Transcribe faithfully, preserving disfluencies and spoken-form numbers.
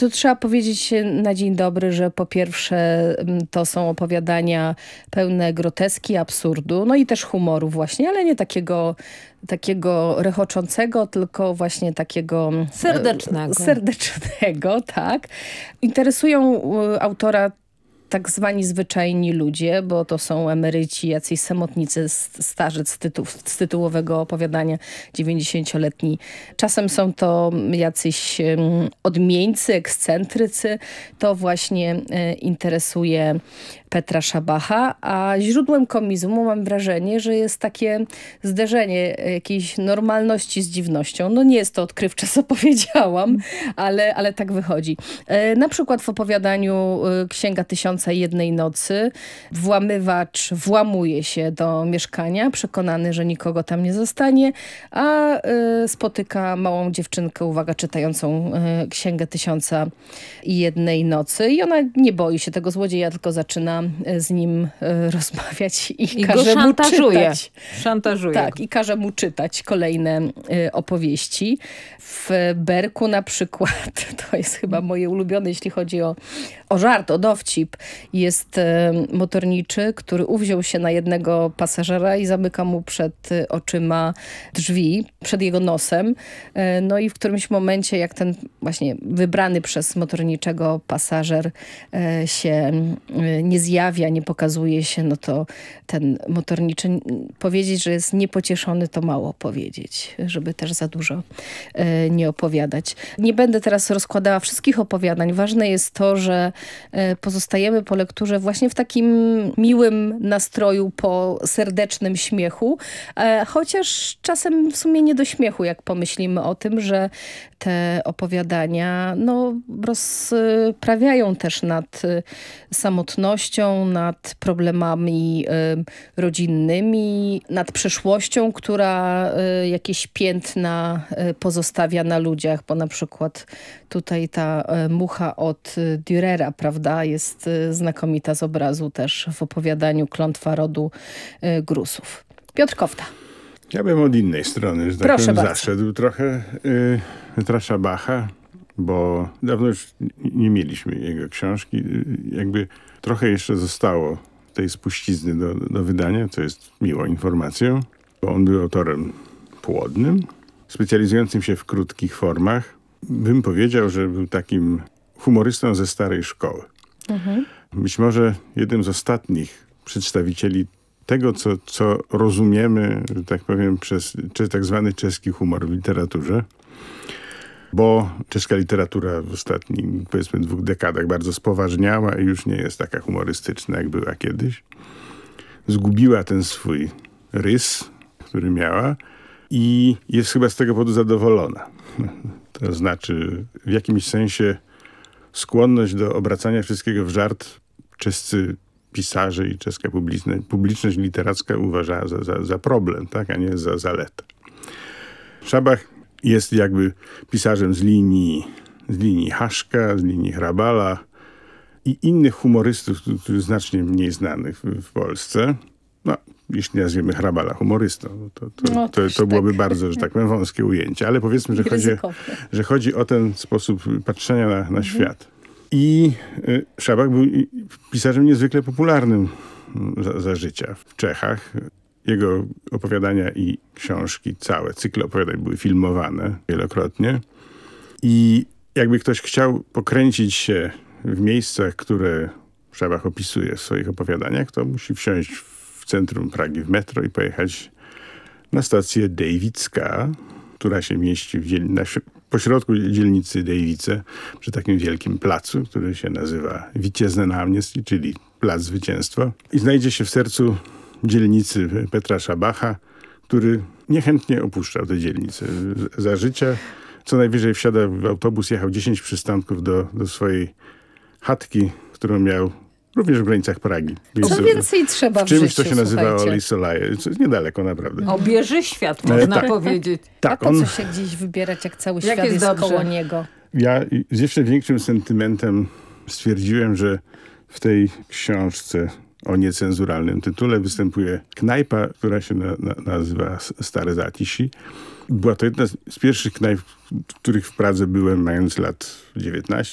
To trzeba powiedzieć na dzień dobry, że po pierwsze to są opowiadania pełne groteski, absurdu, no i też humoru właśnie, ale nie takiego, takiego rechoczącego, tylko właśnie takiego serdecznego. Serdecznego, tak. Interesują autora tak zwani zwyczajni ludzie, bo to są emeryci, jacyś samotnicy, starzec z, tytuł, z tytułowego opowiadania, dziewięćdziesięcioletni. Czasem są to jacyś um, odmieńcy, ekscentrycy. To właśnie e, interesuje Petra Schabacha, a źródłem komizmu mam wrażenie, że jest takie zderzenie jakiejś normalności z dziwnością. No nie jest to odkrywcze, co powiedziałam, ale, ale tak wychodzi. E, na przykład w opowiadaniu Księga Tysiąca i Jednej Nocy włamywacz włamuje się do mieszkania, przekonany, że nikogo tam nie zostanie, a e, spotyka małą dziewczynkę, uwaga, czytającą e, Księgę Tysiąca i Jednej Nocy i ona nie boi się tego złodzieja, tylko zaczyna z nim e, rozmawiać i, I każe go mu szantażuje. czytać. Szantażuje. Tak, i każe mu czytać kolejne e, opowieści. W Berku na przykład, to jest chyba moje ulubione, jeśli chodzi o, o żart, o dowcip, jest e, motorniczy, który uwziął się na jednego pasażera i zamyka mu przed oczyma drzwi, przed jego nosem. E, no i w którymś momencie, jak ten właśnie wybrany przez motorniczego pasażer e, się e, nie zjawia, nie pokazuje się, no to ten motorniczy powiedzieć, że jest niepocieszony, to mało powiedzieć, żeby też za dużo e, nie opowiadać. Nie będę teraz rozkładała wszystkich opowiadań. Ważne jest to, że e, pozostajemy po lekturze właśnie w takim miłym nastroju, po serdecznym śmiechu, e, chociaż czasem w sumie nie do śmiechu, jak pomyślimy o tym, że te opowiadania no, rozprawiają też nad samotnością, nad problemami y, rodzinnymi, nad przeszłością, która y, jakieś piętna y, pozostawia na ludziach, bo na przykład tutaj ta y, mucha od y, Dürera, prawda, jest y, znakomita z obrazu też w opowiadaniu Klątwa rodu y, Grusów. Piotr Kofta. Ja bym od innej strony, że tak Proszę powiem, bardzo. zaszedł trochę y, Petra Schabacha, bo dawno już nie mieliśmy jego książki. Y, jakby trochę jeszcze zostało tej spuścizny do, do wydania, co jest miłą informacją, bo on był autorem płodnym, specjalizującym się w krótkich formach. Bym powiedział, że był takim humorystą ze starej szkoły. Mhm. Być może jednym z ostatnich przedstawicieli tego, co, co rozumiemy, że tak powiem, przez czy tak zwany czeski humor w literaturze, bo czeska literatura w ostatnich, powiedzmy, dwóch dekadach bardzo spoważniała i już nie jest taka humorystyczna, jak była kiedyś. Zgubiła ten swój rys, który miała i jest chyba z tego powodu zadowolona. To znaczy w jakimś sensie skłonność do obracania wszystkiego w żart czescy pisarze i czeska publiczność, publiczność literacka uważała za, za, za problem, tak, a nie za zaletę. Schabach jest jakby pisarzem z linii, z linii Haszka, z linii Hrabala i innych humorystów, którzy znacznie mniej znanych w, w Polsce. No, jeśli nazwiemy Hrabala humorystą, to, to, no, to, to, to byłoby tak. bardzo, że tak powiem, wąskie ujęcie. Ale powiedzmy, że chodzi, że chodzi o ten sposób patrzenia na, na mhm. świat. I y, Schabach był pisarzem niezwykle popularnym za, za życia w Czechach. Jego opowiadania i książki, całe cykle opowiadań były filmowane wielokrotnie. I jakby ktoś chciał pokręcić się w miejscach, które Schabach opisuje w swoich opowiadaniach, to musi wsiąść w centrum Pragi w metro i pojechać na stację Dejwicka, która się mieści w dziel- na, pośrodku dzielnicy Dejwice, przy takim wielkim placu, który się nazywa Wieciezne Náměstí, czyli Plac Zwycięstwa. I znajdzie się w sercu dzielnicy Petra Schabacha, który niechętnie opuszczał tę dzielnicę. Za życia co najwyżej wsiada w autobus, jechał dziesięć przystanków do, do swojej chatki, którą miał również w granicach Pragi. Co więcej trzeba w, w czymś, życiu, co się nazywa słuchajcie. Olejsolaje. Co jest niedaleko, naprawdę. Obieży świat, można tak. powiedzieć. A Tak, po on, co się gdzieś wybierać, jak cały Jak świat jest jest dobrze. koło niego? Ja z jeszcze większym sentymentem stwierdziłem, że w tej książce o niecenzuralnym tytule występuje knajpa, która się na, na, nazywa Stare Zátiší. Była to jedna z pierwszych knajp, w których w Pradze byłem, mając lat dziewiętnaście